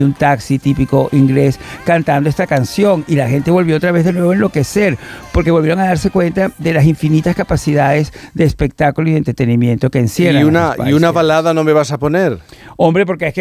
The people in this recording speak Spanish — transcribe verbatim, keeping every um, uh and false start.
un taxi típico inglés cantando esta canción y la gente volvió otra vez de nuevo a enloquecer porque volvieron a darse cuenta de las infinitas capacidades de espectáculo y de entretenimiento que encierran. ¿Y una, ¿y una balada no me vas a poner? Hombre, porque es que